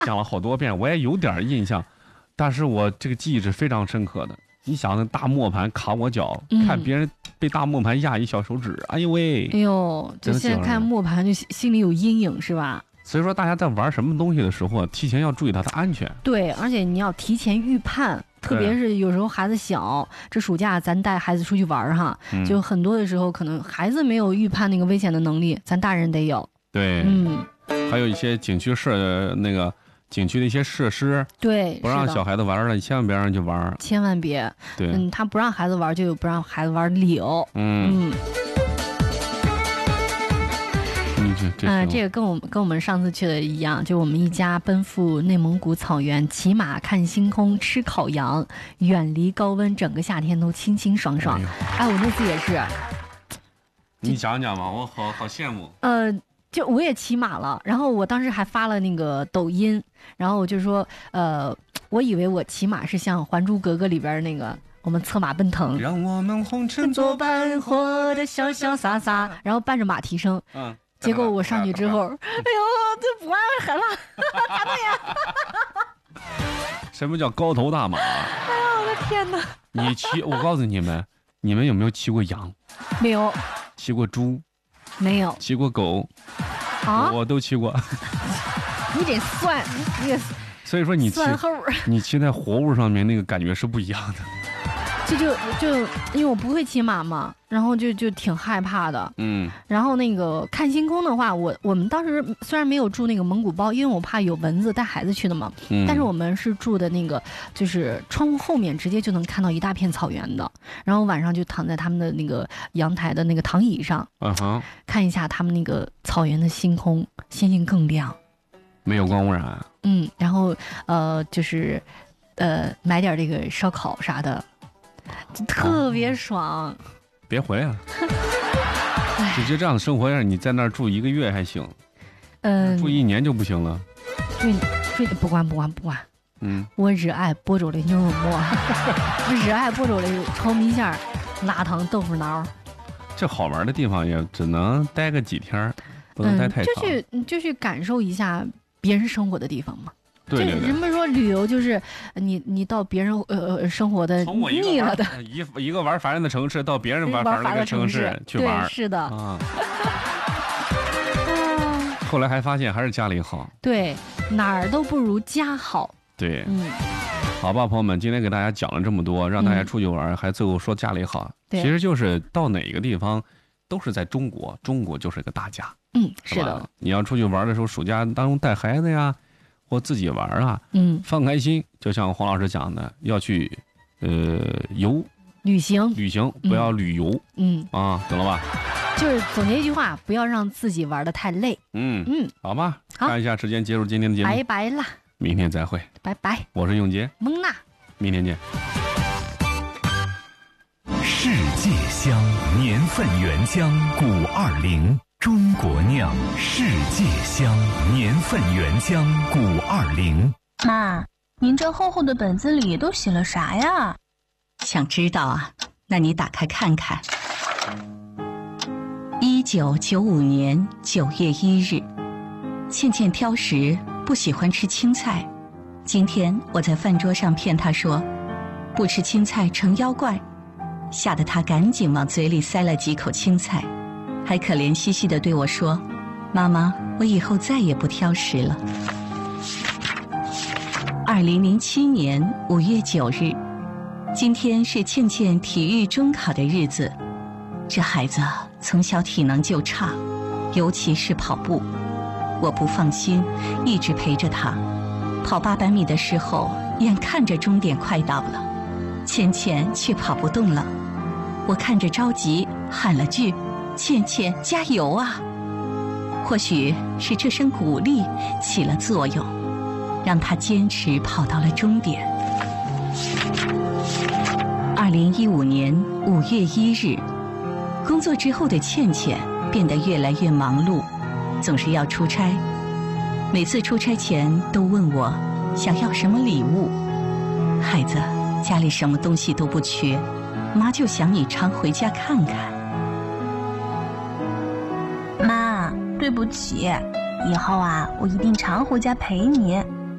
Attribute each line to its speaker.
Speaker 1: 讲了好多遍，我也有点印象，但是我这个记忆是非常深刻的。你想那大磨盘卡我脚，看别人被大磨盘压一小手指，哎呦喂！
Speaker 2: 哎呦，就现在看磨盘就心里有阴影是吧？
Speaker 1: 所以说大家在玩什么东西的时候，提前要注意它的安全。
Speaker 2: 对，而且你要提前预判，特别是有时候孩子小，这暑假咱带孩子出去玩哈，就很多的时候可能孩子没有预判那个危险的能力，咱大人得有。
Speaker 1: 对，还有一些景区那个景区的一些设施，
Speaker 2: 对，
Speaker 1: 不让小孩子玩了，你千万别让人去玩，
Speaker 2: 千万别。
Speaker 1: 对，
Speaker 2: 他不让孩子玩，就有不让孩子玩的理由。这个跟我们上次去的一样，就我们一家奔赴内蒙古草原，骑马看星空，吃烤羊，远离高温，整个夏天都清清爽爽。哎，我那次也是。
Speaker 1: 你讲讲吧，我好羡慕。
Speaker 2: 就我也骑马了，然后我当时还发了那个抖音，然后我就说，我以为我骑马是像《还珠格格》里边那个。我们策马奔腾，
Speaker 1: 让我们红尘作伴，
Speaker 2: 活得潇潇洒洒，然后伴着马蹄声。结果我上去之后，哎呦，这不爱喊了，咋的呀？
Speaker 1: 什么叫高头大马？哎
Speaker 2: 呀，我的天哪！
Speaker 1: 我告诉你们有没有骑过羊？
Speaker 2: 没有。
Speaker 1: 骑过猪？
Speaker 2: 没有。
Speaker 1: 骑过狗？
Speaker 2: 啊，
Speaker 1: 我都骑过。
Speaker 2: 你得算，你
Speaker 1: 所以说你骑在活物上面那个感觉是不一样的。
Speaker 2: 就因为我不会骑马嘛，然后就挺害怕的。然后那个看星空的话，我们当时虽然没有住那个蒙古包，因为我怕有蚊子，带孩子去的嘛。但是我们是住的那个，就是窗户后面直接就能看到一大片草原的。然后晚上就躺在他们的那个阳台的那个躺椅上，看一下他们那个草原的星空，星星更亮，
Speaker 1: 没有光污染。
Speaker 2: 然后就是买点这个烧烤啥的。特别爽，
Speaker 1: 别回来了。就这样的生活，让你在那儿住1个月还行，住1年就不行了。
Speaker 2: 对，不管。我热爱播州的牛肉末，我热爱播州的炒米线、辣汤豆腐脑。
Speaker 1: 这好玩的地方也只能待个几天，不能待太长。
Speaker 2: 就去感受一下别人生活的地方嘛。
Speaker 1: 对，
Speaker 2: 人们说旅游就是你到别人生活的腻了的，
Speaker 1: 一个玩烦人的城市到别人玩烦人的城市去玩，
Speaker 2: 是的。
Speaker 1: 后来还发现还是家里好，
Speaker 2: 对，哪儿都不如家好。
Speaker 1: 对，好吧，朋友们，今天给大家讲了这么多，让大家出去玩，还最后说家里好，其实就是到哪个地方都是在中国，中国就是个大家。
Speaker 2: 是的。
Speaker 1: 你要出去玩的时候，暑假当中带孩子呀。或自己玩啊，放开心，就像黄老师讲的，要去旅行，不要旅游，懂了吧？
Speaker 2: 就是总结一句话，不要让自己玩得太累。
Speaker 1: 好吧，看一下时间，结束今天的节目，
Speaker 2: 拜拜啦，
Speaker 1: 明天再会，
Speaker 2: 拜拜。
Speaker 1: 我是永杰，
Speaker 2: 蒙娜，
Speaker 1: 明天见。
Speaker 3: 世界香，年份原浆520。中国酿世界香，年份原浆520。
Speaker 4: 妈，您这厚厚的本子里都写了啥呀？
Speaker 5: 想知道啊？那你打开看看。1995年9月1日，倩倩挑食，不喜欢吃青菜。今天我在饭桌上骗她说，不吃青菜成妖怪，吓得她赶紧往嘴里塞了几口青菜。还可怜兮兮地对我说：“妈妈，我以后再也不挑食了。”2007年5月9日，今天是倩倩体育中考的日子。这孩子从小体能就差，尤其是跑步。我不放心，一直陪着他。跑800米的时候，眼看着终点快到了，倩倩却跑不动了。我看着着急，喊了句：“倩倩，加油啊！”或许是这声鼓励起了作用，让她坚持跑到了终点。2015年5月1日，工作之后的倩倩变得越来越忙碌，总是要出差。每次出差前都问我想要什么礼物。孩子，家里什么东西都不缺，妈就想你常回家看看。
Speaker 4: 妈，对不起，以后啊，我一定常回家陪你。